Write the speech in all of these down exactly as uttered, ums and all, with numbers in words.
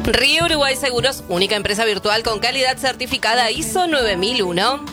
Río Uruguay Seguros, única empresa virtual con calidad certificada I S O nueve mil uno.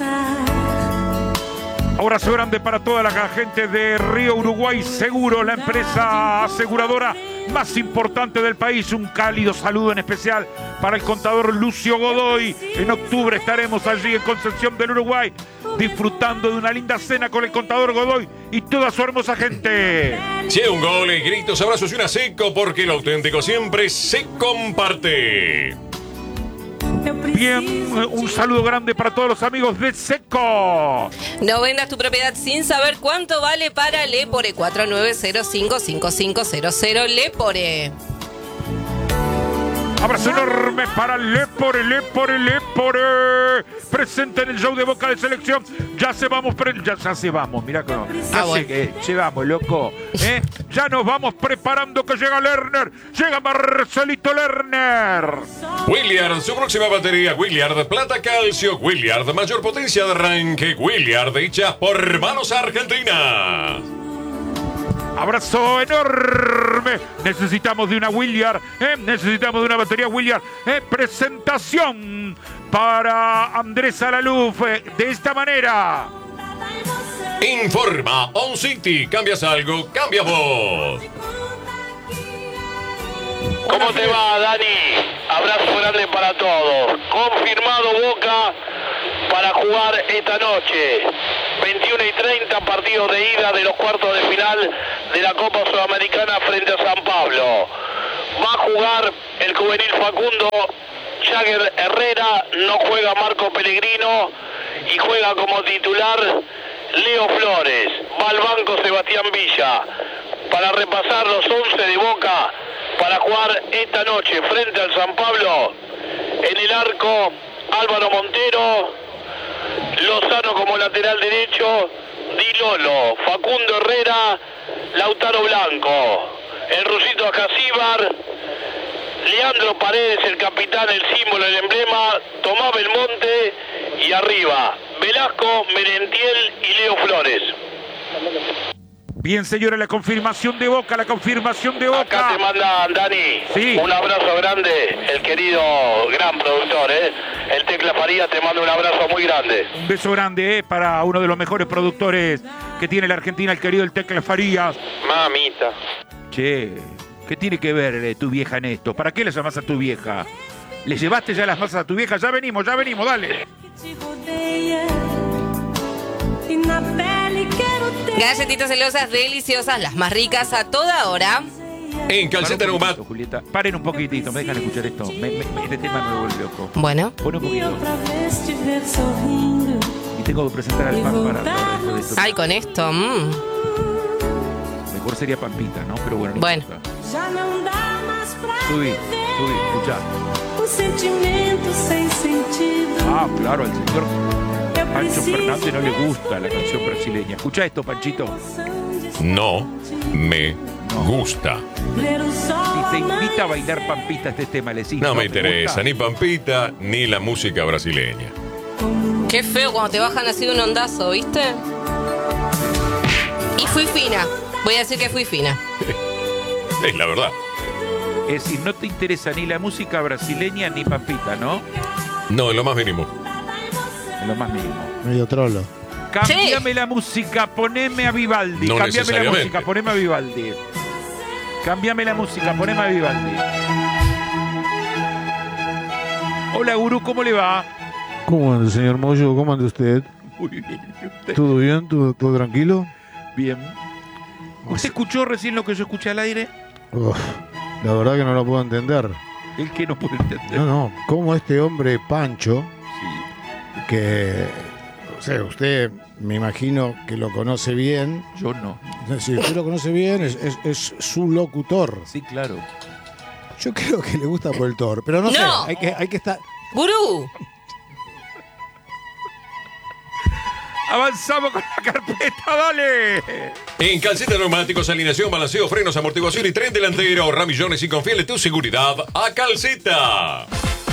Abrazo grande para toda la gente de Río Uruguay Seguros, la empresa aseguradora más importante del país. Un cálido saludo en especial para el contador Lucio Godoy. En octubre estaremos allí en Concepción del Uruguay disfrutando de una linda cena con el contador Godoy y toda su hermosa gente. Si hay un gol, gritos, abrazos y una seco, porque lo auténtico siempre se comparte. Bien, un saludo grande para todos los amigos de Seco. No vendas tu propiedad sin saber cuánto vale para Lepore. cuatro nueve cero cinco cinco cinco cero cero Lepore. Abrazo enorme para Lepore, Lepore, Lepore. Presente en el show de Boca de Selección. Ya se vamos, pre- ya, ya se vamos, mirá cómo. Ah, Así bueno. que llevamos, loco. ¿eh? Ya nos vamos preparando que llega Lerner. Llega Marcelito Lerner. Williard, su próxima batería, Williard, plata calcio, Williard, mayor potencia de arranque, Williard, hecha por manos argentinas. Abrazo enorme. Necesitamos de una Williard. ¿eh? Necesitamos de una batería Williard. ¿eh? Presentación para Andrés Alaluf. ¿eh? De esta manera. Informa On City, cambias algo, cambias vos. ¿Cómo te va, Dani? Abrazo grande para todos. Confirmado Boca para jugar esta noche. veintiuno y treinta, partido de ida de los cuartos de final de la Copa Sudamericana frente a San Pablo. Va a jugar el juvenil Facundo Jagger Herrera, no juega Marco Pellegrino y juega como titular Leo Flores. Va al banco Sebastián Villa para repasar los once de Boca para jugar esta noche frente al San Pablo. En el arco, Álvaro Montero, Lozano como lateral derecho, Di Lolo, Facundo Herrera, Lautaro Blanco, el rusito Acasíbar, Leandro Paredes, el capitán, el símbolo, el emblema, Tomás Belmonte y arriba, Velasco, Merentiel y Leo Flores. Bien, señores, la confirmación de Boca, la confirmación de Boca. Acá te mandan, Dani, sí. Un abrazo grande, el querido gran productor, ¿eh? El Tecla Farías te manda un abrazo muy grande. Un beso grande eh, para uno de los mejores productores que tiene la Argentina, el querido el Tecla Farías. Mamita. Che, ¿qué tiene que ver eh, tu vieja en esto? ¿Para qué le llamas a tu vieja? ¿Le llevaste ya las masas a tu vieja? Ya venimos, ya venimos, dale. Galletitas celosas deliciosas, las más ricas a toda hora. En Calceta Neumática. Julieta, paren un poquitito, me dejan escuchar esto. Me, me, este tema me vuelve loco. Bueno. Pon un poquito. Y tengo que presentar al pan para, para esto. Ay, con esto. Mmm. Mejor sería Pampita, ¿no? Pero bueno. No bueno. importa. Subí, subí, escuchá. Ah, claro, al señor Pancho Fernández no le gusta la canción brasileña. Escuchá esto, Panchito. No me gusta. Si te invita a bailar Pampita este tema, le decís, No me te interesa gusta. ni Pampita ni la música brasileña. Qué feo cuando te bajan así de un ondazo, ¿viste? Y fui fina. Voy a decir que fui fina. Es la verdad. Es decir, no te interesa ni la música brasileña ni Pampita, ¿no? No, en lo más mínimo. En lo más mínimo. Medio trolo. Cambiame la música, poneme a Vivaldi. No Cambiame la necesariamente. música, poneme a Vivaldi. Cambiame la música, poneme a Vivaldi. Hola, Gurú, ¿cómo le va? ¿Cómo anda, señor Moyo? ¿Cómo anda usted? Muy bien. ¿Y usted? ¿Todo bien? ¿Todo, todo tranquilo? Bien. ¿Usted escuchó recién lo que yo escuché al aire? Uf, la verdad que no lo puedo entender. El que no puede entender. No, no. ¿Cómo este hombre Pancho, Sí, que, o sea, usted me imagino que lo conoce bien? yo no. Si usted lo conoce bien, es, es, es su locutor. Sí, claro. Yo creo que le gusta por el Thor, pero no, No. sé, hay que, hay que estar... Gurú. Avanzamos con la carpeta, dale. En Calceta Neumáticos, alineación, balanceo, frenos, amortiguación y tren delantero. Ramillones y confíale tu seguridad a Calceta.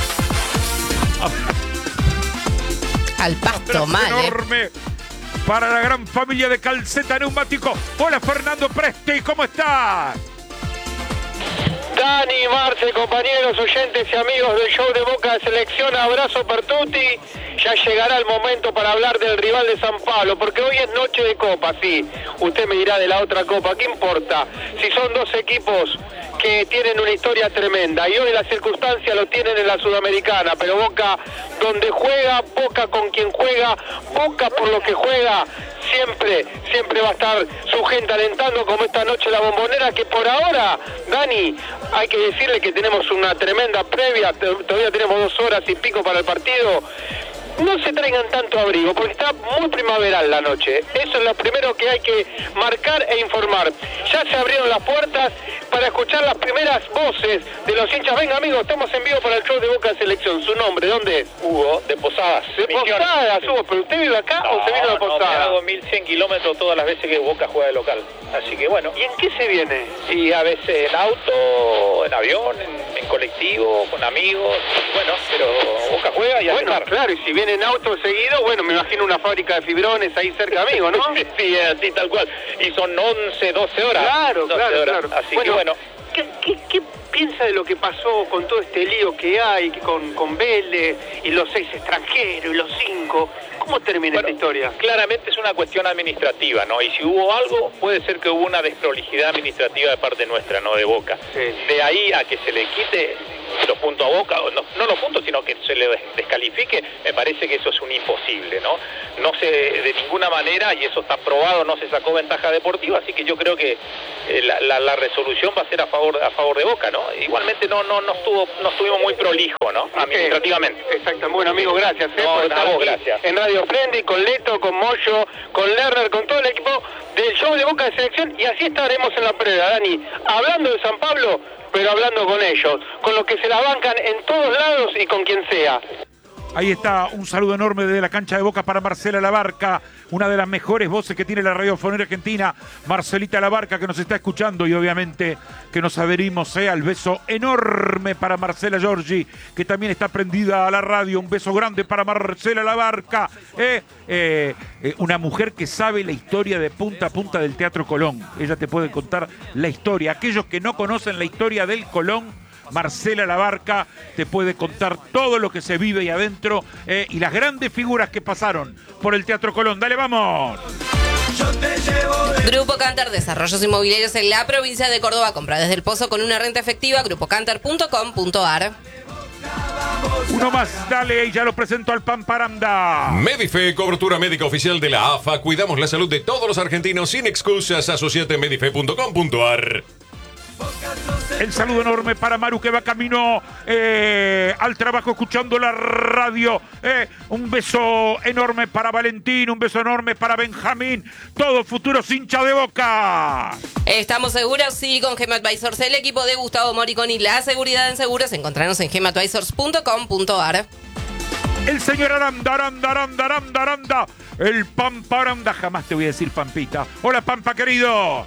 Al pasto Abrazo mal, ¿eh? enorme para la gran familia de Calceta Neumático. Hola, Fernando Presti, ¿cómo estás? Dani, Marce, compañeros, oyentes y amigos del show de Boca de Selección, abrazo per tutti. Ya llegará el momento para hablar del rival de San Pablo, porque hoy es noche de copa, sí. Usted me dirá de la otra copa, ¿qué importa? Si son dos equipos que tienen una historia tremenda y hoy las circunstancias lo tienen en la Sudamericana, pero Boca donde juega, Boca con quien juega, Boca por lo que juega, siempre, siempre va a estar su gente alentando como esta noche la Bombonera, que por ahora, Dani, hay que decirle que tenemos una tremenda previa, todavía tenemos dos horas y pico para el partido. No se traigan tanto abrigo, porque está muy primaveral la noche. Eso es lo primero que hay que marcar e informar. Ya se abrieron las puertas para escuchar las primeras voces de los hinchas. Venga, amigos, estamos en vivo para el show de Boca de Selección. ¿Su nombre? ¿Dónde es? Hugo, de Posadas. ¿De Posadas, Hugo? ¿Pero usted vive acá no, o se vino de no, Posadas? me hago mil cien kilómetros todas las veces que Boca juega de local. Así que bueno. ¿Y en qué se viene? Y a veces en auto, en avión, en, en colectivo, con amigos. Bueno, pero Boca juega y Bueno, hace claro, y si viene en auto seguido, bueno, me imagino una fábrica de fibrones ahí cerca amigo, ¿no? Sí, así tal cual. Y son once, doce horas. Claro, doce claro, horas. claro. Así bueno, que bueno. ¿qué, qué, ¿Qué piensa de lo que pasó con todo este lío que hay con, con Vélez y los seis extranjeros y los cinco? ¿Cómo termina Bueno, esta historia? Claramente es una cuestión administrativa, ¿no? Y si hubo algo, puede ser que hubo una desprolijidad administrativa de parte nuestra, no de Boca. Sí. De ahí a que se le quite los puntos a Boca, no, no los puntos, sino que se le descalifique, me parece que eso es un imposible, ¿no? No se, de ninguna manera, y eso está probado, no se sacó ventaja deportiva, así que yo creo que eh, la, la, la resolución va a ser a favor a favor de Boca, ¿no? Igualmente no no no estuvo no estuvimos muy prolijo, ¿no? Administrativamente. Eh, exacto, bueno amigo, gracias eh, No, por estar a vos, aquí gracias. en Radio Frendy, con Leto, con Moyo, con Lerner, con todo el equipo del show de Boca de Selección, y así estaremos en la previa, Dani, hablando de San Pablo, pero hablando con ellos, con los que se la bancan en todos lados y con quien sea. Ahí está, un saludo enorme desde la cancha de Boca para Marcela Labarca, una de las mejores voces que tiene la radiofonía argentina, Marcelita Labarca, que nos está escuchando, y obviamente que nos adherimos eh, al beso enorme para Marcela Giorgi, que también está prendida a la radio. Un beso grande para Marcela Labarca, eh, eh, eh, una mujer que sabe la historia de punta a punta del Teatro Colón. Ella te puede contar la historia. Aquellos que no conocen la historia del Colón, Marcela Labarca te puede contar todo lo que se vive ahí adentro eh, y las grandes figuras que pasaron por el Teatro Colón. ¡Dale, vamos! Grupo Cantar, desarrollos inmobiliarios en la provincia de Córdoba. Compra desde el Pozo con una renta efectiva. grupo cantar punto com punto ar. Uno más, dale, y ya lo presento al Pamparanda. Medife, cobertura médica oficial de la A F A. Cuidamos la salud de todos los argentinos sin excusas. Asociate medife punto com punto ar. El saludo enorme para Maru, que va camino eh, al trabajo escuchando la radio. Eh, un beso enorme para Valentín, un beso enorme para Benjamín. Todos futuros hinchas de Boca. Estamos seguros, sí, con Gema Advisors, el equipo de Gustavo Moriconi, la seguridad en seguros. Encontrarnos en gema advisors punto com punto ar. El señor Aranda, Aranda, Aranda, Aranda, Aranda. El Pampa Aranda, jamás te voy a decir Pampita. Hola, Pampa, querido.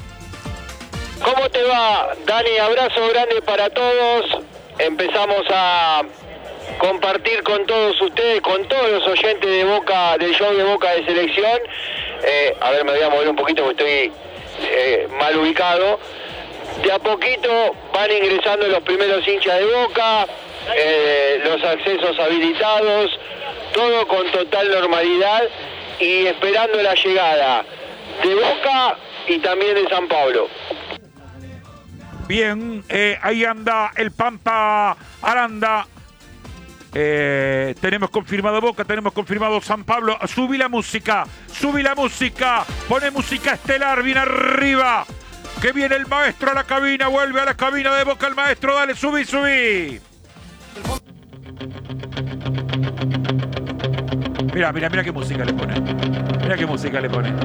¿Cómo te va, Dani? Abrazo grande para todos. Empezamos a compartir con todos ustedes, con todos los oyentes de Boca, del show de Boca de Selección. Eh, a ver, me voy a mover un poquito porque estoy eh, mal ubicado. De a poquito van ingresando los primeros hinchas de Boca, eh, los accesos habilitados, todo con total normalidad y esperando la llegada de Boca y también de San Pablo. Bien, eh, ahí anda el Pampa Aranda. Eh, tenemos confirmado Boca, tenemos confirmado San Pablo. Subí la música, subí la música. Pone música estelar, bien arriba. Que viene el maestro a la cabina, vuelve a la cabina de Boca el maestro. Dale, subí, subí. Mira, mira, mira qué música le pone. Mira qué música le pone.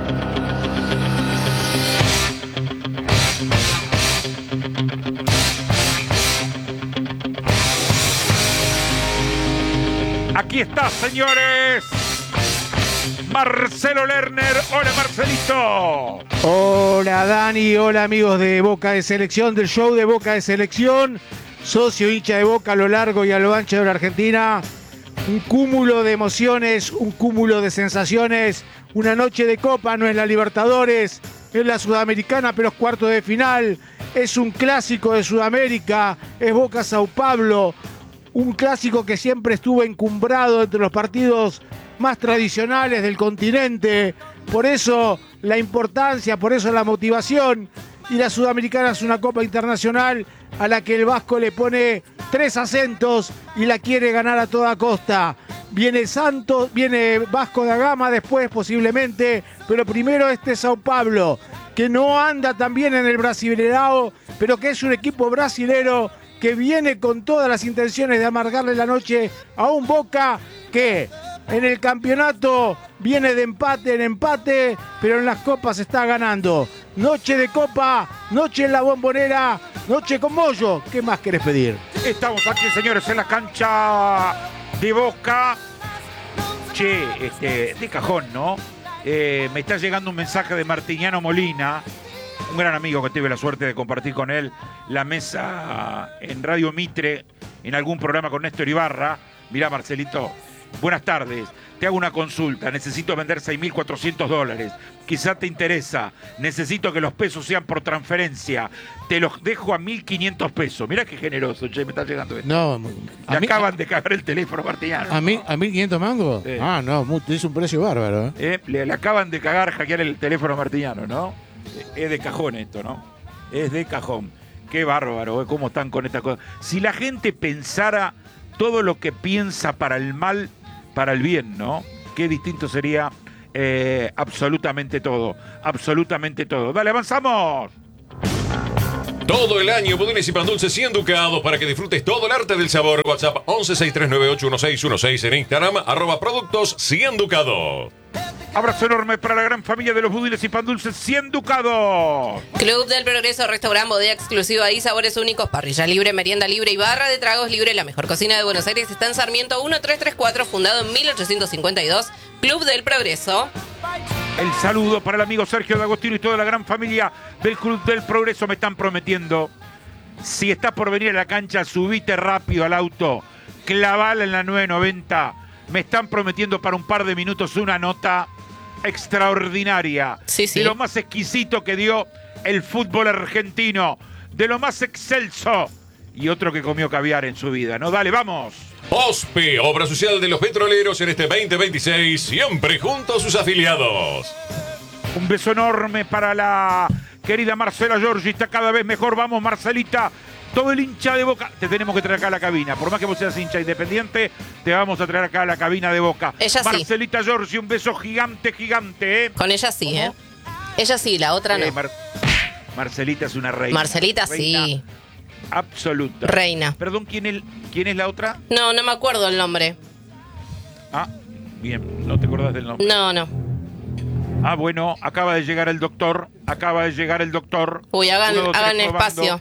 Aquí está, señores. Marcelo Lerner. Hola, Marcelito. Hola, Dani. Hola, amigos de Boca de Selección, del show de Boca de Selección. Socio hincha de Boca a lo largo y a lo ancho de la Argentina. Un cúmulo de emociones, un cúmulo de sensaciones. Una noche de copa, no es la Libertadores. es la Sudamericana, pero es cuarto de final. Es un clásico de Sudamérica, es Boca Sao Paulo. Un clásico que siempre estuvo encumbrado entre los partidos más tradicionales del continente. Por eso la importancia, por eso la motivación. Y la Sudamericana es una copa internacional a la que el Vasco le pone tres acentos y la quiere ganar a toda costa. Viene Santos, viene Vasco da Gama después posiblemente, pero primero este Sao Paulo, que no anda tan bien en el Brasileirao, pero que es un equipo brasilero que viene con todas las intenciones de amargarle la noche a un Boca que en el campeonato viene de empate en empate, pero en las copas está ganando. Noche de copa, noche en la Bombonera, noche con Moyo. ¿Qué más querés pedir? Estamos aquí, señores, en la cancha de Boca. Che, este, de cajón, ¿no? Eh, me está llegando un mensaje de Martiniano Molina, un gran amigo que tuve la suerte de compartir con él la mesa en Radio Mitre, en algún programa con Néstor Ibarra. Mirá, Marcelito, buenas tardes. Te hago una consulta. Necesito vender seis mil cuatrocientos dólares. Quizá te interesa. Necesito que los pesos sean por transferencia. Te los dejo a mil quinientos pesos. Mirá qué generoso, che, me está llegando esto. No, Me a mí, acaban de cagar el teléfono, Martiniano. ¿A, mí, a mil quinientos mangos? Sí. Ah, no, muy- es un precio bárbaro. ¿eh? Eh, le, le acaban de cagar, hackear el teléfono a Martiniano, ¿no? Es de cajón esto, ¿no? Es de cajón. Qué bárbaro, ¿eh? ¿Cómo están con estas cosas? Si la gente pensara todo lo que piensa para el mal, para el bien, ¿no? Qué distinto sería eh, absolutamente todo. Absolutamente todo. Dale, avanzamos. Todo el año budines y pan dulces cien ducados para que disfrutes todo el arte del sabor. WhatsApp once sesenta y tres noventa y ocho dieciséis dieciséis en Instagram, arroba productos cien ducados. Abrazo enorme para la gran familia de los budines y pan dulces cien ducados. Club del Progreso, restaurante, bodega exclusiva y sabores únicos, parrilla libre, merienda libre y barra de tragos libre. La mejor cocina de Buenos Aires está en Sarmiento mil trescientos treinta y cuatro, fundado en mil ochocientos cincuenta y dos. Club del Progreso. El saludo para el amigo Sergio D'Agostino y toda la gran familia del Club del Progreso. Me están prometiendo, si estás por venir a la cancha, subite rápido al auto, clavala en la nueve noventa. Me están prometiendo para un par de minutos una nota extraordinaria. Sí, sí. De lo más exquisito que dio el fútbol argentino. De lo más excelso. Y otro que comió caviar en su vida, ¿no? Dale, vamos. OSPE, obra social de los petroleros en este veinte veintiséis, siempre junto a sus afiliados. Un beso enorme para la querida Marcela Giorgi. Está cada vez mejor. Vamos, Marcelita. Todo el hincha de Boca. Te tenemos que traer acá a la cabina. Por más que vos seas hincha independiente, te vamos a traer acá a la cabina de Boca. Ella sí. Marcelita Giorgi, un beso gigante, gigante, ¿eh? Con ella sí, ¿eh? Ella sí, la otra no. Eh, Mar- Marcelita es una reina. Marcelita Reina sí. Absoluta. Reina. Perdón, ¿quién es, ¿quién es la otra? No, no me acuerdo el nombre. Ah, bien, no te acordás del nombre. No, no. Ah, bueno, acaba de llegar el doctor. Acaba de llegar el doctor. Uy, hagan, Uno, dos, tres, hagan probando. espacio.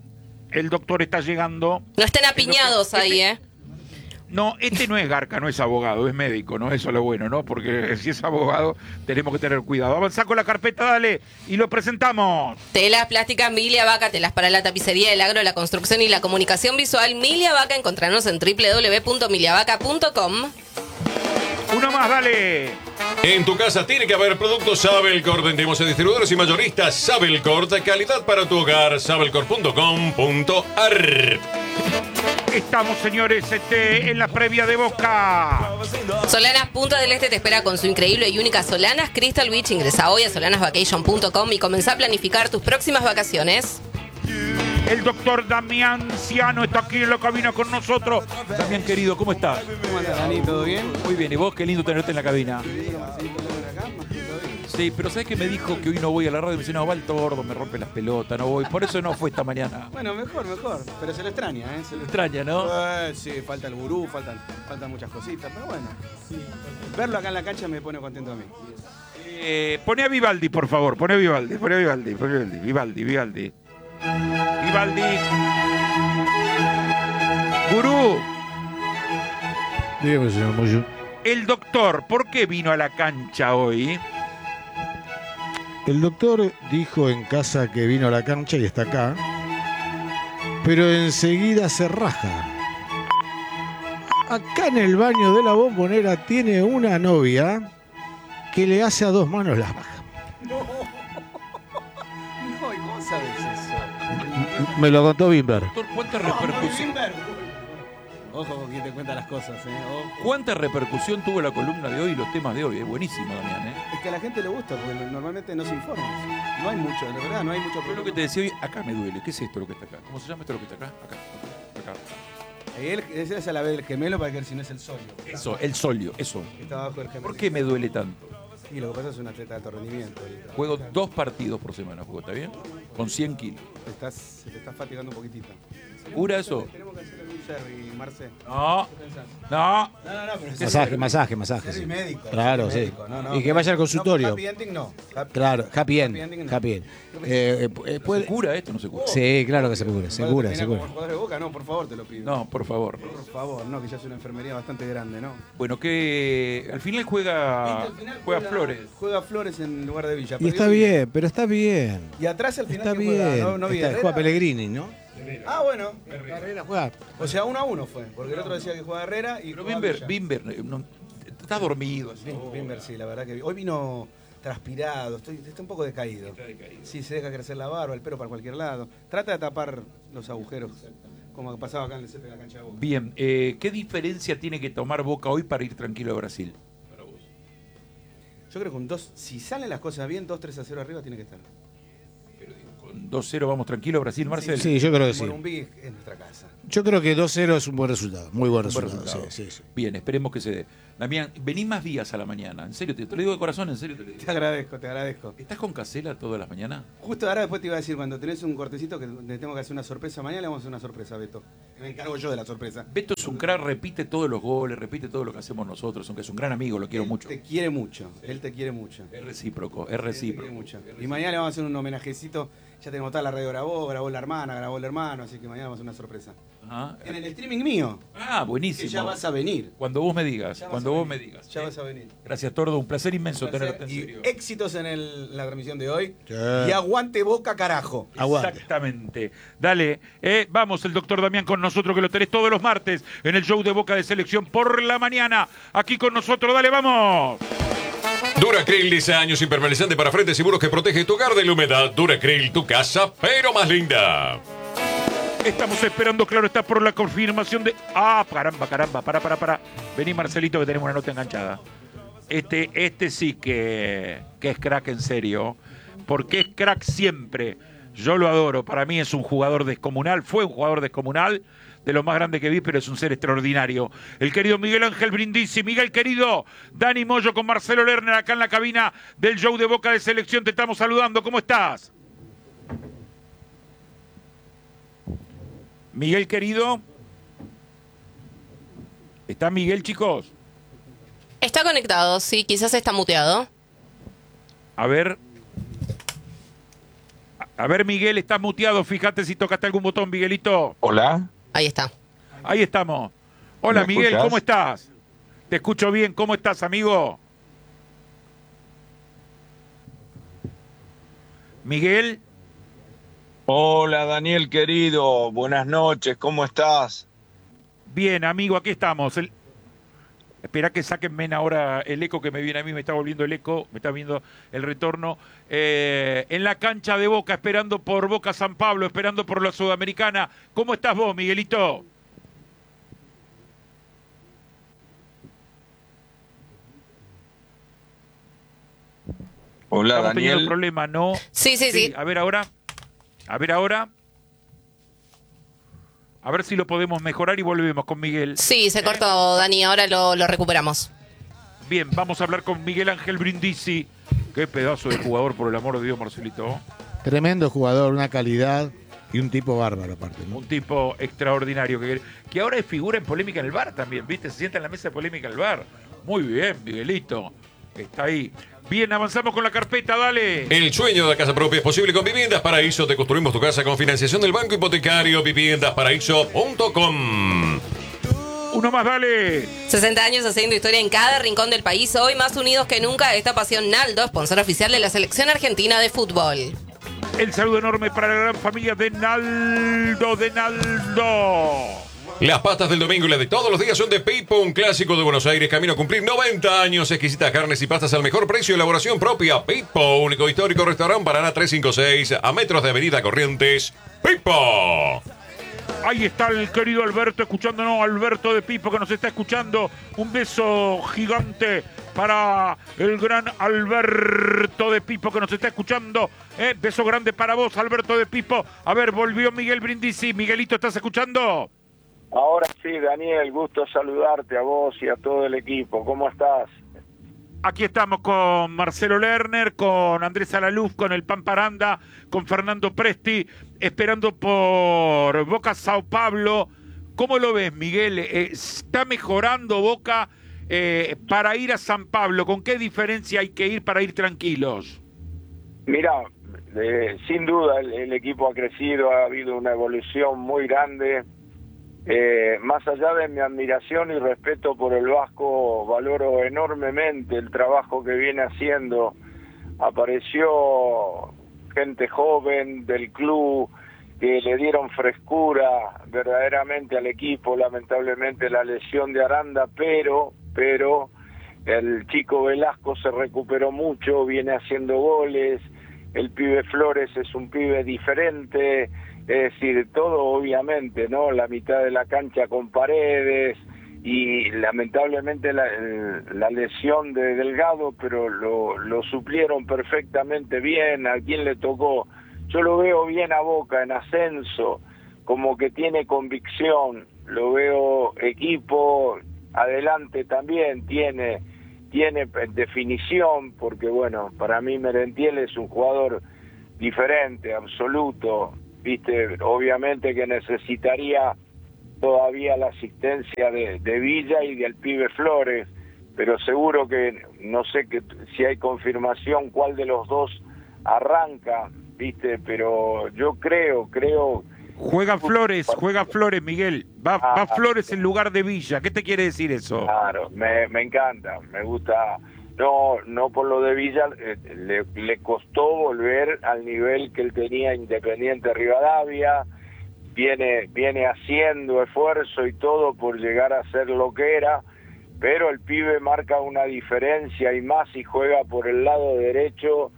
El doctor está llegando. No estén El apiñados doctor- ahí, este- ¿eh? No, este no es Garca, no es abogado, es médico, ¿no? Eso es lo bueno, ¿no? Porque si es abogado, tenemos que tener cuidado. Avanzá con la carpeta, dale, y lo presentamos. Telas plásticas Milia Vaca, telas para la tapicería, el agro, la construcción y la comunicación visual. Milia Vaca, encontrarnos en doble u doble u doble u punto milia vaca punto com. Uno más, dale. En tu casa tiene que haber productos Sabelcord. Vendemos a distribuidores y mayoristas Sabelcord. Calidad para tu hogar. sabelcord punto com punto a r. Estamos, señores, este, en la previa de Boca. Solanas Punta del Este te espera con su increíble y única Solanas Crystal Beach. Ingresa hoy a solanas vacation punto com y comenzá a planificar tus próximas vacaciones. El doctor Damián Ciano está aquí en la cabina con nosotros. Damián, querido, ¿cómo estás? ¿Cómo andas, Dani? ¿Todo bien? Muy bien, ¿y vos? Qué lindo tenerte en la cabina. Sí, pero ¿sabés que me dijo que hoy no voy a la radio? Me dice, no, va el tordo, me rompe las pelotas, no voy. Por eso no fue esta mañana. Bueno, mejor, mejor. Pero se lo extraña, ¿eh? Se lo Extraña, ¿no? Eh, sí, falta el gurú, faltan, faltan muchas cositas, pero bueno. Verlo acá en la cancha me pone contento a mí. Eh, pone a Vivaldi, por favor. Pone a Vivaldi, pone a Vivaldi, pone a Vivaldi, Vivaldi, Vivaldi. Vivaldi. Gurú, Dígame, señor Moyo. el doctor, ¿por qué vino a la cancha hoy? El doctor dijo en casa que vino a la cancha y está acá, pero enseguida se raja. Acá en el baño de la Bombonera tiene una novia que le hace a dos manos la baja. Me lo contó Bimber. Doctor, ¿cuánta repercusión? Ojo con quien te cuenta las cosas, ¿eh? Ojo. ¿Cuánta repercusión tuvo la columna de hoy y los temas de hoy? Es buenísimo, Damián, ¿eh? Es que a la gente le gusta, porque normalmente no se informa. No hay mucho, de verdad, no hay mucho Yo problema. lo que te decía hoy, acá me duele. ¿Qué es esto lo que está acá? ¿Cómo se llama esto lo que está acá? Acá, acá, acá. Él, ese es a la vez el gemelo para que si no es el solio. Eso, el solio, eso. Está abajo el gemelo. ¿Por qué me duele tanto? Y lo que pasa es un atleta de alto rendimiento. Juego dos partidos por semana, juego, ¿está bien? Con cien kilos. Te estás, se te está fatigando un poquitito. ¿Segura eso? Tenemos que hacer algún Jerry, Marce. No, no. No, no, no, pero Masaje, masaje, masaje. Jerry Sí. médico. Claro, sí. médico, no, no. Y que vaya al consultorio. No, happy ending no. Happy- Claro, happy end. Happy ending no. Happy end. Eh, eh, puede- ¿Se cura esto o no se cura? Sí, claro que se cura, se ¿Puedo cura, terminar se como cura. jugador de Boca? No, por favor, te lo pido. No, por favor. Por favor, no, que ya es una enfermería bastante grande, ¿no? Bueno, que al final juega, Al final juega Flores. Juega Flores en lugar de Villa. Y Perdió está Villa. bien, pero está bien. Y atrás al final Está ¿quién juega? bien. No, no vi Está- Herrera. juega Pellegrini, ¿no? Ah, bueno. Herrera juega. O sea, uno a uno fue. Porque el otro decía que juega Herrera y Pero jugaba Bimber, Villa. Bimber, eh, no, está dormido. así. Bim- Bimber, sí, la verdad que hoy vino transpirado, estoy, está un poco decaído. Sí, se deja crecer la barba, el pelo para cualquier lado. Trata de tapar los agujeros, como pasaba acá en el césped de la cancha de Boca. Bien, eh, ¿qué diferencia tiene que tomar Boca hoy para ir tranquilo a Brasil? Yo creo que con dos, si salen las cosas bien, dos tres a cero arriba tiene que estar. Con dos cero vamos tranquilo a Brasil, Marcel. Sí, yo creo que sí. Morumbí es nuestra casa. Yo creo que dos cero es un buen resultado, muy buen Un buen resultado. resultado. Sí, sí, sí. Bien, esperemos que se dé. Damián, vení más días a la mañana. En serio, te, te lo digo de corazón, en serio te lo digo. Te agradezco, te agradezco. ¿Estás con Casela todas las mañanas? Justo ahora después te iba a decir, cuando tenés un cortecito que le tengo que hacer una sorpresa, mañana le vamos a hacer una sorpresa a Beto. Me encargo yo de la sorpresa. Beto es un crack, repite todos los goles, repite todo lo que hacemos nosotros, aunque es un gran amigo, lo quiero Él mucho. Te quiere mucho, él te quiere mucho. Es recíproco, es Él te recíproco. quiere mucho. Y mañana le vamos a hacer un homenajecito. Ya tenemos toda la radio grabó, grabó la hermana, grabó el hermano, así que mañana vamos a hacer una sorpresa. Ajá. En el streaming mío, Ah, que buenísimo. ya vas a venir. Cuando vos me digas, Ya vas cuando a vos venir. me digas. Ya ¿eh? vas a venir. Gracias, Tordo, un placer inmenso Un placer. tenerte en Y serio. éxitos en el- la transmisión de hoy. Sí. Y aguante Boca, carajo. Aguante. Exactamente. Dale, eh, vamos, el doctor Damián con nosotros, que lo tenés todos los martes en el show de Boca de Selección por la mañana. Aquí con nosotros, dale, vamos. Duracril dice años impermeabilizante para frentes y muros que protege tu hogar de la humedad. Duracril, tu casa, pero más linda. Estamos esperando, claro, está por la confirmación de... Ah, caramba, caramba, para, para, para. Vení, Marcelito, que tenemos una nota enganchada. Este, este sí que, que es crack en serio, porque es crack siempre. Yo lo adoro, para mí es un jugador descomunal, fue un jugador descomunal, de lo más grande que vi, pero es un ser extraordinario. El querido Miguel Ángel Brindisi. Miguel, querido, Dani Moyo con Marcelo Lerner acá en la cabina del show de Boca de Selección. Te estamos saludando, ¿cómo estás? Miguel, querido. ¿Está Miguel, chicos? Está conectado, sí, quizás está muteado. A ver. A ver, Miguel, estás muteado. Fíjate si tocaste algún botón, Miguelito. Hola. Ahí está. Ahí estamos. Hola, ¿Me Miguel, escuchás? ¿cómo estás? Te escucho bien. ¿Cómo estás, amigo? Miguel. Hola, Daniel querido. Buenas noches. ¿Cómo estás? Bien, amigo, aquí estamos. El... Espera que sáquenme ahora el eco que me viene a mí, me está volviendo el eco, me está viendo el retorno. Eh, en la cancha de Boca, esperando por Boca San Pablo, esperando por la Sudamericana. ¿Cómo estás vos, Miguelito? Hola, Estamos teniendo Daniel. problemas, ¿no? Sí, sí, sí. A ver ahora. A ver ahora. A ver si lo podemos mejorar y volvemos con Miguel. Sí, se cortó, Dani, ahora lo, lo recuperamos. Bien, vamos a hablar con Miguel Ángel Brindisi. Qué pedazo de jugador, por el amor de Dios, Marcelito. Tremendo jugador, una calidad y un tipo bárbaro aparte, ¿no? Un tipo extraordinario que, que ahora es figura en polémica en el bar también, ¿viste? Se sienta en la mesa de polémica en el bar. Muy bien, Miguelito. Está ahí. Bien, avanzamos con la carpeta, dale. El sueño de la casa propia es posible con Viviendas Paraíso. Te construimos tu casa con financiación del Banco Hipotecario. viviendas paraíso punto com. Uno más, dale. sesenta años haciendo historia en cada rincón del país. Hoy más unidos que nunca, esta pasión Naldo, sponsor oficial de la selección argentina de fútbol. El saludo enorme para la gran familia de Naldo, de Naldo. Las pastas del domingo y las de todos los días son de Pipo, un clásico de Buenos Aires, camino a cumplir noventa años. Exquisitas carnes y pastas al mejor precio, elaboración propia. Pipo, único histórico restaurante Paraná trescientos cincuenta y seis, a metros de Avenida Corrientes. Pipo. Ahí está el querido Alberto escuchándonos, Alberto de Pipo que nos está escuchando. Un beso gigante para el gran Alberto de Pipo que nos está escuchando. Eh, beso grande para vos, Alberto de Pipo. A ver, volvió Miguel Brindisi. Miguelito, ¿estás escuchando? Ahora sí, Daniel, gusto saludarte a vos y a todo el equipo. ¿Cómo estás? Aquí estamos con Marcelo Lerner, con Andrés Alaluz, con el Pamparanda, con Fernando Presti, esperando por Boca Sao Paulo. ¿Cómo lo ves, Miguel? Eh, ¿Está mejorando Boca eh, para ir a San Pablo? ¿Con qué diferencia hay que ir para ir tranquilos? Mira, eh, sin duda el, el equipo ha crecido, ha habido una evolución muy grande. Eh, más allá de mi admiración y respeto por el Vasco, valoro enormemente el trabajo que viene haciendo. Apareció gente joven del club que le dieron frescura verdaderamente al equipo. Lamentablemente la lesión de Aranda, pero, pero el chico Velasco se recuperó mucho, viene haciendo goles. El pibe Flores es un pibe diferente. Es decir, todo obviamente, ¿no? La mitad de la cancha con Paredes y lamentablemente la, la lesión de Delgado, pero lo, lo suplieron perfectamente bien. ¿A quién le tocó? Yo lo veo bien a Boca, en ascenso, como que tiene convicción. Lo veo equipo, adelante también, tiene, tiene definición, porque bueno, para mí Merentiel es un jugador diferente, absoluto. Viste, obviamente que necesitaría todavía la asistencia de, de Villa y del pibe Flores, pero seguro que, no sé que si hay confirmación cuál de los dos arranca, viste, pero yo creo, creo... Juega Flores, juega Flores, Miguel, va, ah, va Flores en lugar de Villa, ¿qué te quiere decir eso? Claro, me, me encanta, me gusta... No, no por lo de Villa, eh, le, le costó volver al nivel que él tenía Independiente Rivadavia, viene, viene haciendo esfuerzo y todo por llegar a ser lo que era, pero el pibe marca una diferencia y más si juega por el lado derecho,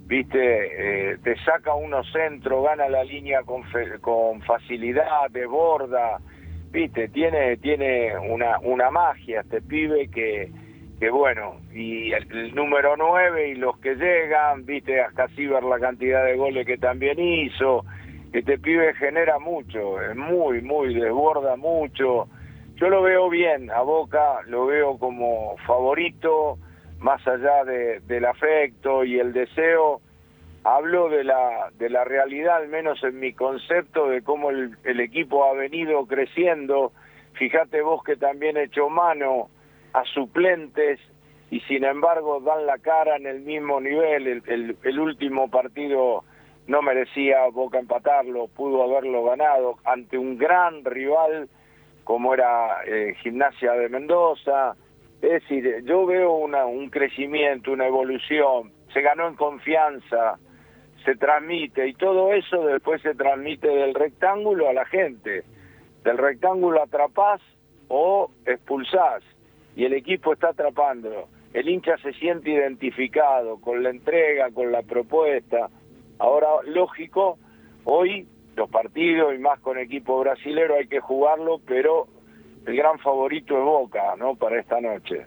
viste, eh, te saca unos centros, gana la línea con, fe, con facilidad, desborda, viste, tiene, tiene una, una magia este pibe que... que bueno, y el, el número nueve y los que llegan, viste, hasta Ciber la cantidad de goles que también hizo, este pibe genera mucho, es muy, muy, desborda mucho. Yo lo veo bien, a Boca lo veo como favorito, más allá de, del afecto y el deseo. Hablo de la, de la realidad, al menos en mi concepto, de cómo el, el equipo ha venido creciendo. Fíjate vos que también echó mano a suplentes y sin embargo dan la cara en el mismo nivel. El, el, el último partido no merecía Boca empatarlo, pudo haberlo ganado ante un gran rival como era eh, Gimnasia de Mendoza. Es decir, yo veo una, un crecimiento, una evolución, se ganó en confianza, se transmite y todo eso después se transmite del rectángulo a la gente. Del rectángulo atrapás o expulsás. Y el equipo está atrapando. El hincha se siente identificado con la entrega, con la propuesta. Ahora, lógico, hoy los partidos y más con equipo brasilero hay que jugarlo, pero el gran favorito es Boca, ¿no? Para esta noche.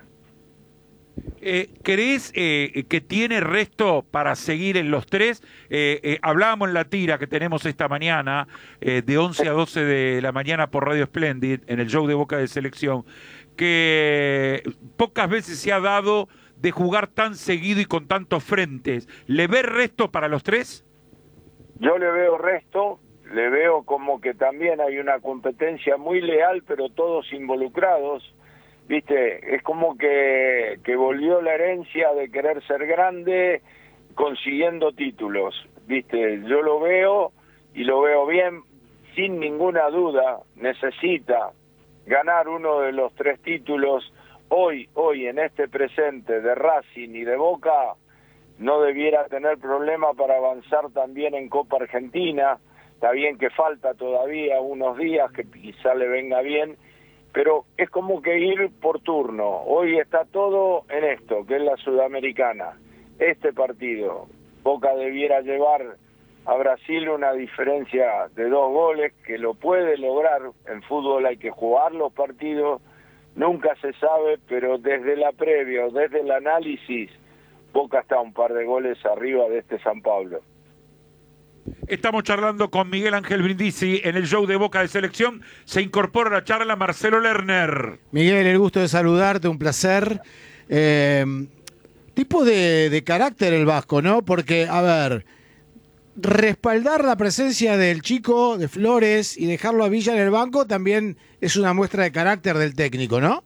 Eh, ¿Crees eh, que tiene resto para seguir en los tres? Eh, eh, hablábamos en la tira que tenemos esta mañana, eh, de once a doce de la mañana por Radio Splendid, en el show de Boca de Selección, que pocas veces se ha dado de jugar tan seguido y con tantos frentes. ¿Le ve resto para los tres? Yo le veo resto, le veo como que también hay una competencia muy leal, pero todos involucrados. Viste, es como que, que volvió la herencia de querer ser grande consiguiendo títulos. Viste, yo lo veo y lo veo bien, sin ninguna duda, necesita ganar uno de los tres títulos. Hoy, hoy en este presente de Racing y de Boca, no debiera tener problema para avanzar también en Copa Argentina. está bien que falta todavía unos días, que quizá le venga bien, pero es como que ir por turno. Hoy está todo en esto, que es la Sudamericana. Este partido, Boca debiera llevar a Brasil una diferencia de dos goles, que lo puede lograr. En fútbol hay que jugar los partidos, nunca se sabe, pero desde la previa o desde el análisis, Boca está un par de goles arriba de este San Pablo. Estamos charlando con Miguel Ángel Brindisi en el show de Boca de Selección. Se incorpora a la charla Marcelo Lerner. Miguel, el gusto de saludarte, un placer. Eh, tipo de, de carácter el vasco, ¿no? Porque, a ver, respaldar la presencia del chico, de Flores, y dejarlo a Villa en el banco también es una muestra de carácter del técnico, ¿no?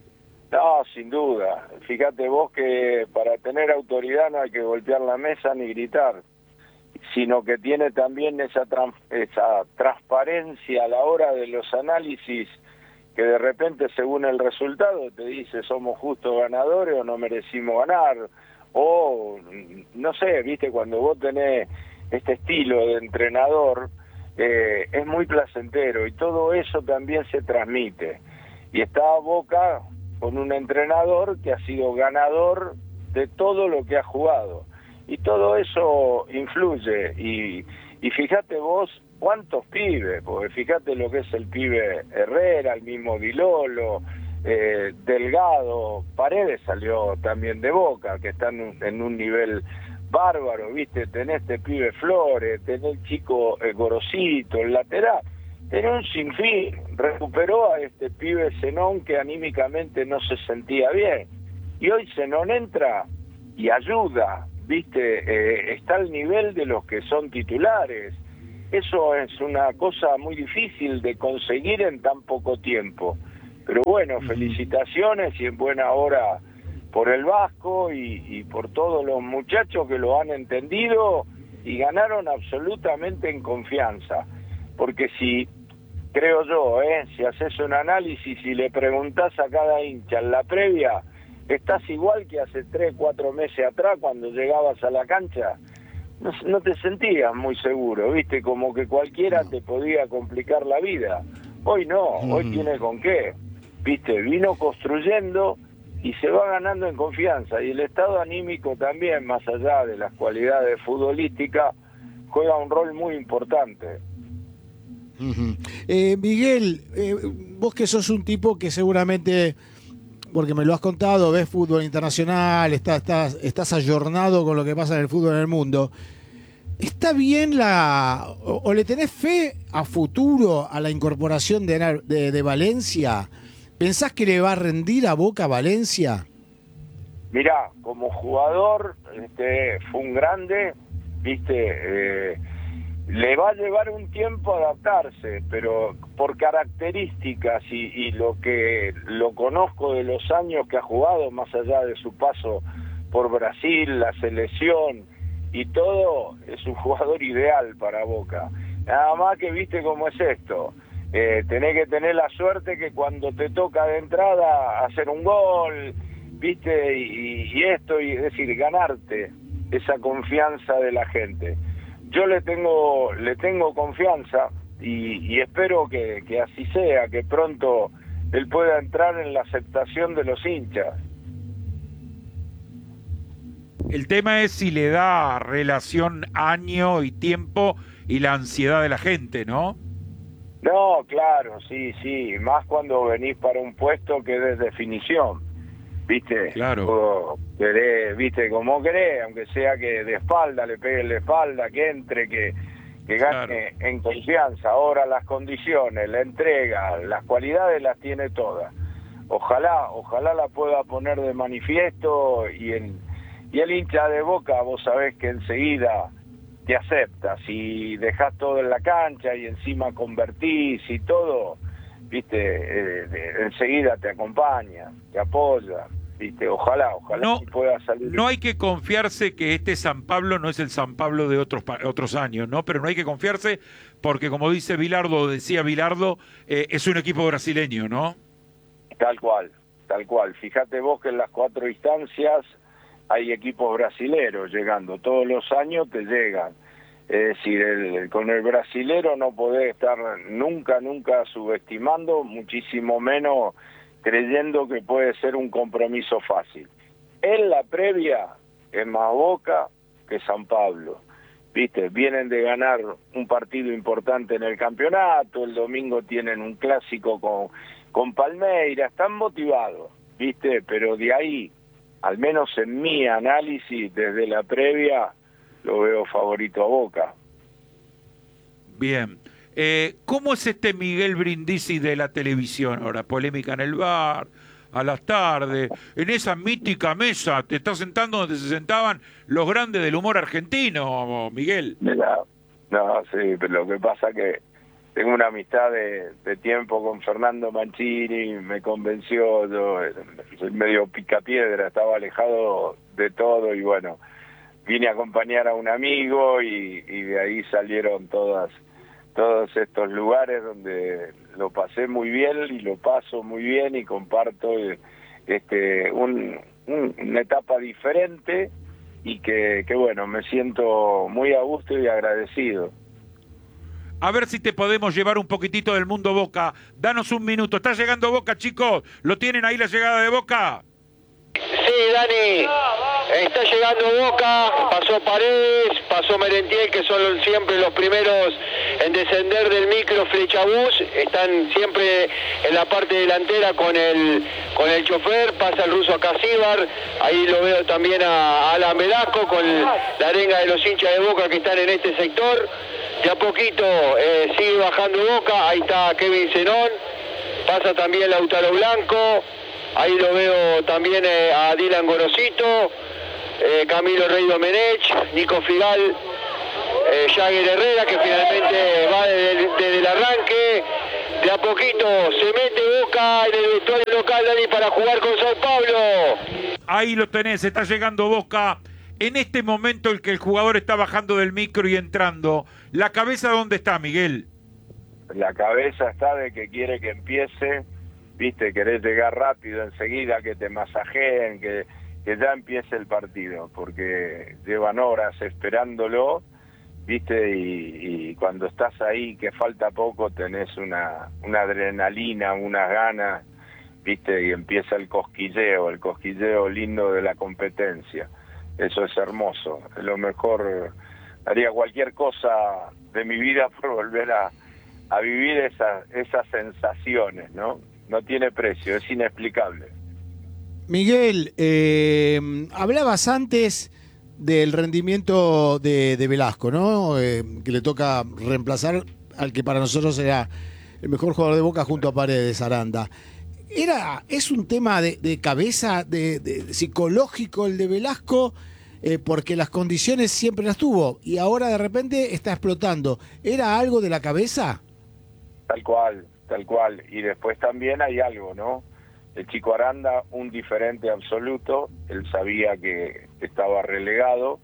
No, sin duda. Fíjate vos que para tener autoridad no hay que golpear la mesa ni gritar, sino que tiene también esa, trans, esa transparencia a la hora de los análisis, que de repente según el resultado te dice somos justos ganadores o no merecimos ganar, o no sé, viste, cuando vos tenés este estilo de entrenador, eh, es muy placentero y todo eso también se transmite. Y está Boca con un entrenador que ha sido ganador de todo lo que ha jugado. Y todo eso influye, y, y fíjate vos cuántos pibes, porque fíjate lo que es el pibe Herrera, el mismo Dilolo, eh, Delgado, Paredes salió también de Boca, que están en, en un nivel bárbaro, viste, tenés este pibe Flores, tenés el chico eh, Gorosito, el lateral, tenés un sinfín, recuperó a este pibe Zenón que anímicamente no se sentía bien, y hoy Zenón entra y ayuda, viste, eh, está al nivel de los que son titulares. Eso es una cosa muy difícil de conseguir en tan poco tiempo. Pero bueno, felicitaciones y en buena hora por el Vasco y, y por todos los muchachos que lo han entendido y ganaron absolutamente en confianza. Porque si, creo yo, eh, si haces un análisis y le preguntás a cada hincha en la previa, estás igual que hace tres, cuatro meses atrás cuando llegabas a la cancha, no, no te sentías muy seguro, viste, como que cualquiera te podía complicar la vida. Hoy no, hoy mm. tiene con qué, viste, vino construyendo y se va ganando en confianza, y el estado anímico también, más allá de las cualidades futbolísticas, juega un rol muy importante. Uh-huh. eh, Miguel, eh, vos que sos un tipo que seguramente, porque me lo has contado, ves fútbol internacional, estás, estás, estás ayornado con lo que pasa en el fútbol en el mundo. ¿Está bien la... o, o le tenés fe a futuro a la incorporación de, de, de Valencia? ¿Pensás que le va a rendir a Boca Valencia? Mirá, como jugador este, fue un grande, viste, eh, le va a llevar un tiempo adaptarse, pero por características y, y lo que lo conozco de los años que ha jugado, más allá de su paso por Brasil, la selección y todo, es un jugador ideal para Boca. Nada más que viste cómo es esto, eh, tenés que tener la suerte que cuando te toca de entrada hacer un gol, viste, y, y esto, y es decir, ganarte esa confianza de la gente. Yo le tengo le tengo confianza y, y espero que, que así sea, que pronto él pueda entrar en la aceptación de los hinchas. El tema es si le da relación año y tiempo y la ansiedad de la gente, ¿no? No, claro, sí, sí, más cuando venís para un puesto que es de definición, ¿viste? Claro. O querés, ¿viste? Como querés, aunque sea que de espalda, le pegue la espalda, que entre, que, que gane claro. en confianza. Ahora las condiciones, la entrega, las cualidades las tiene todas. Ojalá, ojalá la pueda poner de manifiesto y el, y el hincha de Boca, vos sabés que enseguida te acepta. Si dejás todo en la cancha y encima convertís y todo, viste, eh, de, enseguida te acompaña, te apoya, viste, ojalá, ojalá no, pueda salir. No hay que confiarse que este San Pablo no es el San Pablo de otros otros años, ¿no? Pero no hay que confiarse porque, como dice Bilardo, decía Bilardo, eh, es un equipo brasileño, ¿no? Tal cual, tal cual. Fíjate vos que en las cuatro instancias hay equipos brasileros llegando, todos los años te llegan. Es decir, el, con el brasilero no podés estar nunca, nunca subestimando, muchísimo menos creyendo que puede ser un compromiso fácil. En la previa es más Boca que San Pablo. ¿Viste? Vienen de ganar un partido importante en el campeonato, el domingo tienen un clásico con, con Palmeiras, están motivados, ¿viste? Pero de ahí, al menos en mi análisis, desde la previa, lo veo favorito a Boca. Bien. Eh, ¿Cómo es este Miguel Brindisi de la televisión ahora? Polémica en el bar, a las tardes, en esa mítica mesa, te estás sentando donde se sentaban los grandes del humor argentino, Miguel. Mira, no, sí, pero lo que pasa que tengo una amistad de, de tiempo con Fernando Mancini, me convenció, yo soy medio picapiedra, estaba alejado de todo y bueno, vine a acompañar a un amigo y, y de ahí salieron todas todos estos lugares donde lo pasé muy bien y lo paso muy bien y comparto este un, un, una etapa diferente y que, que bueno, me siento muy a gusto y agradecido. A ver si te podemos llevar un poquitito del mundo Boca. Danos un minuto. ¿Está llegando Boca, chicos? ¿Lo tienen ahí la llegada de Boca? Sí, Dani, está llegando Boca, pasó Paredes, pasó Merentiel, que son siempre los primeros en descender del micro Flechabús, están siempre en la parte delantera con el con el chofer, pasa el ruso Casíbar, ahí lo veo también a Alan Velasco con la arenga de los hinchas de Boca que están en este sector, de a poquito eh, sigue bajando Boca, ahí está Kevin Zenón, pasa también Lautaro Blanco, ahí lo veo también eh, a Dylan Gorosito, eh, Camilo Rey Domenech, Nico Figal, eh, Jagger Herrera, que finalmente va desde el, desde el arranque. De a poquito se mete Boca en el vestuario local, Dani, para jugar con Sao Paulo. Ahí lo tenés, está llegando Boca. En este momento el que el jugador está bajando del micro y entrando, ¿la cabeza dónde está, Miguel? La cabeza está de que quiere que empiece, viste, querés llegar rápido enseguida, que te masajeen, que, que ya empiece el partido, porque llevan horas esperándolo, viste, y, y cuando estás ahí, que falta poco, tenés una, una adrenalina, unas ganas, viste, y empieza el cosquilleo, el cosquilleo lindo de la competencia. Eso es hermoso, es lo mejor, haría cualquier cosa de mi vida por volver a, a vivir esas, esas sensaciones, ¿no? No tiene precio, es inexplicable. Miguel, eh, hablabas antes del rendimiento de, de Velasco, ¿no? Eh, que le toca reemplazar al que para nosotros era el mejor jugador de Boca junto a Paredes, Aranda. Era, ¿Es un tema de, de cabeza, de, de psicológico el de Velasco? Eh, porque las condiciones siempre las tuvo y ahora de repente está explotando. ¿Era algo de la cabeza? Tal cual, tal cual. Y después también hay algo, ¿no? El chico Aranda, un diferente absoluto, él sabía que estaba relegado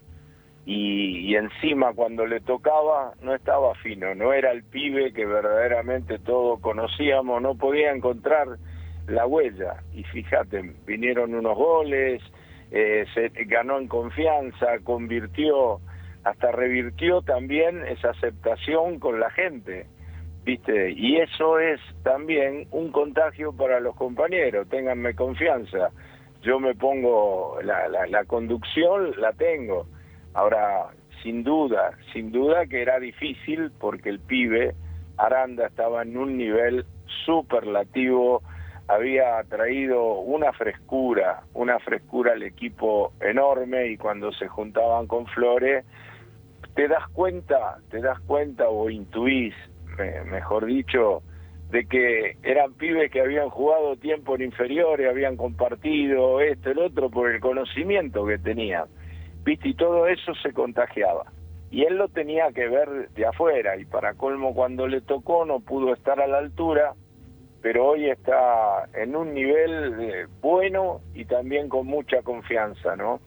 y, y encima cuando le tocaba no estaba fino, no era el pibe que verdaderamente todos conocíamos, no podía encontrar la huella. Y fíjate, vinieron unos goles, eh, se ganó en confianza, convirtió, hasta revirtió también esa aceptación con la gente. ¿Viste? Y eso es también un contagio para los compañeros, ténganme confianza, yo me pongo, la, la, la conducción la tengo, ahora sin duda, sin duda que era difícil porque el pibe Aranda estaba en un nivel superlativo, había traído una frescura, una frescura al equipo enorme y cuando se juntaban con Flores, te das cuenta, te das cuenta o intuís, mejor dicho, de que eran pibes que habían jugado tiempo en inferiores, habían compartido esto, el otro, por el conocimiento que tenían, ¿viste? Y todo eso se contagiaba. Y él lo tenía que ver de afuera, y para colmo cuando le tocó no pudo estar a la altura, pero hoy está en un nivel eh, bueno y también con mucha confianza, ¿no?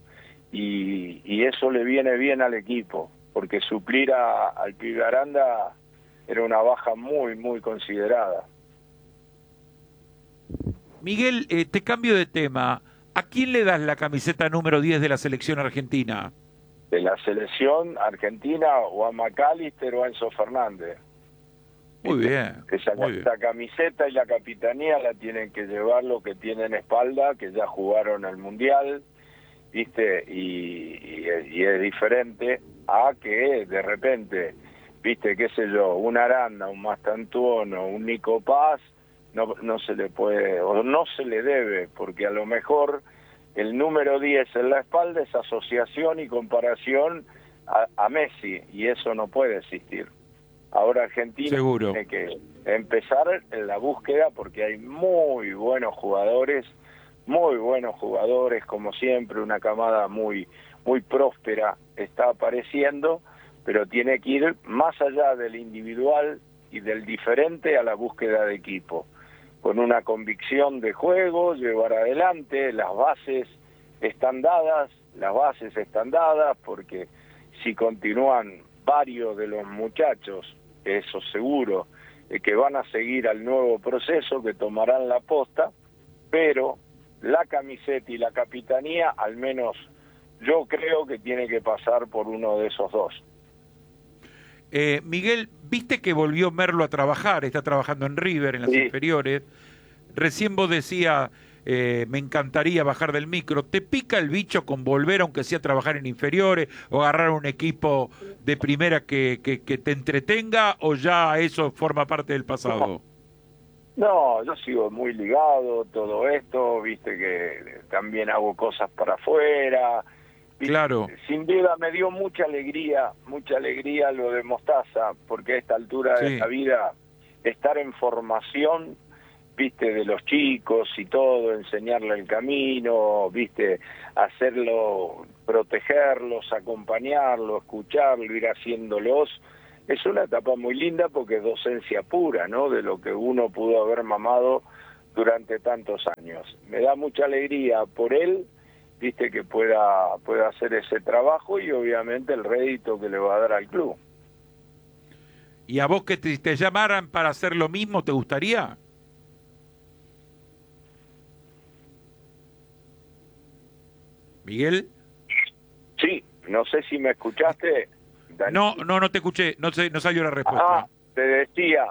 Y, y eso le viene bien al equipo, porque suplir a, al pibe Aranda era una baja muy, muy considerada. Miguel, eh, te cambio de tema. ¿A quién le das la camiseta número diez de la selección argentina? de la selección argentina, o a McAllister o a Enzo Fernández. Muy bien. Esa, muy bien. esa camiseta y la capitanía la tienen que llevar los que tienen espalda, que ya jugaron el Mundial, ¿viste? Y, y, y es diferente a que de repente, ¿viste? Qué sé yo, un Aranda, un Mastantuono, un Nico Paz, no, no se le puede, o no se le debe, porque a lo mejor el número diez en la espalda es asociación y comparación a, a Messi, y eso no puede existir. Ahora Argentina Seguro. tiene que empezar en la búsqueda, porque hay muy buenos jugadores, muy buenos jugadores, como siempre, una camada muy, muy próspera está apareciendo, pero tiene que ir más allá del individual y del diferente a la búsqueda de equipo, con una convicción de juego, llevar adelante, las bases están dadas, las bases están dadas, porque si continúan varios de los muchachos, eso seguro, eh, que van a seguir al nuevo proceso, que tomarán la posta, pero la camiseta y la capitanía, al menos yo creo que tiene que pasar por uno de esos dos. Eh, Miguel, viste que volvió Merlo a trabajar, está trabajando en River, en las Sí. inferiores. Recién vos decías, eh, me encantaría bajar del micro. ¿Te pica el bicho con volver, aunque sea a trabajar en inferiores, o agarrar un equipo de primera que, que, que te entretenga, o ya eso forma parte del pasado? No, yo sigo muy ligado, todo esto, viste que también hago cosas para afuera. ¿Viste? Claro. Sin duda me dio mucha alegría, mucha alegría lo de Mostaza, porque a esta altura Sí. de la vida, estar en formación, viste, de los chicos y todo, enseñarle el camino, viste, hacerlo, protegerlos, acompañarlos, escucharlo, ir haciéndolos. Es una etapa muy linda porque es docencia pura, ¿no? De lo que uno pudo haber mamado durante tantos años. Me da mucha alegría por él, viste, que pueda, pueda hacer ese trabajo, y obviamente el rédito que le va a dar al club. ¿Y a vos que te, te llamaran para hacer lo mismo, te gustaría? ¿Miguel? Sí, no sé si me escuchaste. Dani. No, no, no te escuché, no, sé, no salió la respuesta. Ah, te decía,